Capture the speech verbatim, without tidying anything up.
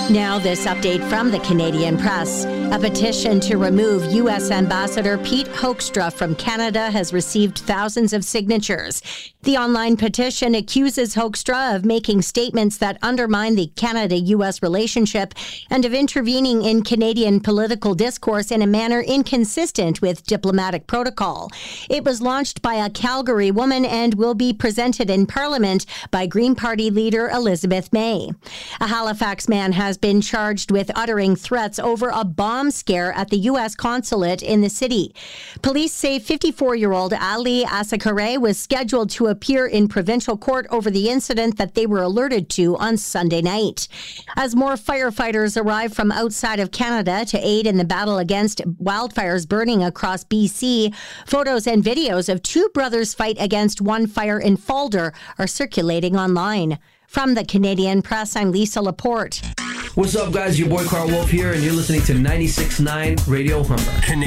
Now, this update from the Canadian Press. A petition to remove U S Ambassador Pete Hoekstra from Canada has received thousands of signatures. The online petition accuses Hoekstra of making statements that undermine the Canada-U S relationship and of intervening in Canadian political discourse in a manner inconsistent with diplomatic protocol. It was launched by a Calgary woman and will be presented in Parliament by Green Party leader Elizabeth May. A Halifax man has been charged with uttering threats over a bomb scare at the U S consulate in the city. Police say fifty-four-year-old Ali Asakare was scheduled to appear in provincial court over the incident that they were alerted to on Sunday night. As more firefighters arrive from outside of Canada to aid in the battle against wildfires burning across B C, photos and videos of two brothers fight against one fire in Falder are circulating online. From the Canadian Press, I'm Lisa Laporte. What's up, guys? Your boy Carl Wolf here, and you're listening to ninety-six point nine Radio Humber. Canadian